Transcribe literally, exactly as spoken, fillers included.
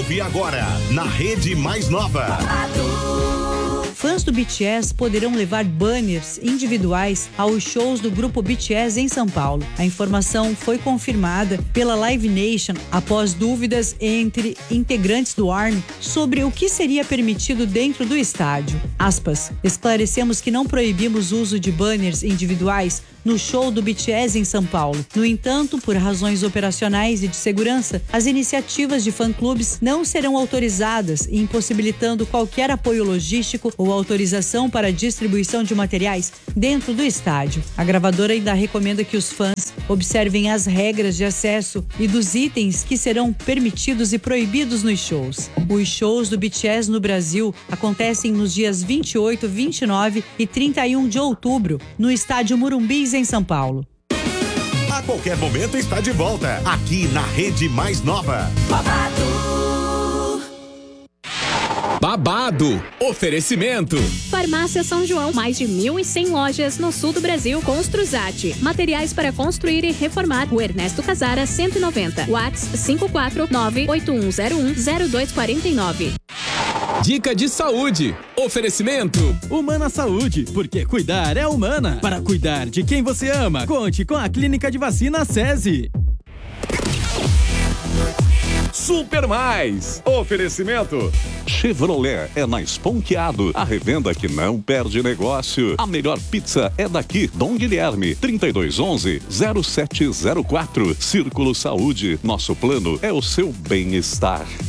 Ouve agora, na Rede Mais Nova. Fãs do B T S poderão levar banners individuais aos shows do grupo B T S em São Paulo. A informação foi confirmada pela Live Nation após dúvidas entre integrantes do ARMY sobre o que seria permitido dentro do estádio. Aspas, esclarecemos que não proibimos o uso de banners individuais no show do B T S em São Paulo. No entanto, por razões operacionais e de segurança, as iniciativas de fã-clubes não serão autorizadas, impossibilitando qualquer apoio logístico ou autorização para a distribuição de materiais dentro do estádio. A gravadora ainda recomenda que os fãs observem as regras de acesso e dos itens que serão permitidos e proibidos nos shows. Os shows do B T S no Brasil acontecem nos dias vinte e oito, vinte e nove e trinta e um de outubro, no estádio Morumbi, em São Paulo. A qualquer momento está de volta, aqui na Rede Mais Nova. Babado. Babado. Oferecimento. Farmácia São João, mais de mil e cem lojas no sul do Brasil. Construzate. Materiais para construir e reformar. O Ernesto Casara, cento e noventa. WhatsApp cinco quatro nove oito um zero um zero dois quatro nove. Dica de saúde. Oferecimento. Humana Saúde, porque cuidar é humana. Para cuidar de quem você ama, conte com a Clínica de Vacina SESI. Super Mais. Oferecimento. Chevrolet é na Esponqueado, a revenda que não perde negócio. A melhor pizza é daqui, Dom Guilherme, trinta e dois onze, zero sete zero quatro. Círculo Saúde, nosso plano é o seu bem-estar.